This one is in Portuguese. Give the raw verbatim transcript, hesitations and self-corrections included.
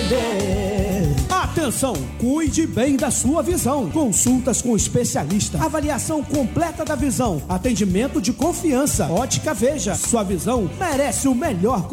entender. Atenção, cuide bem da sua visão. Consultas com especialista, avaliação completa da visão, atendimento de confiança. Ótica Veja, sua visão merece o melhor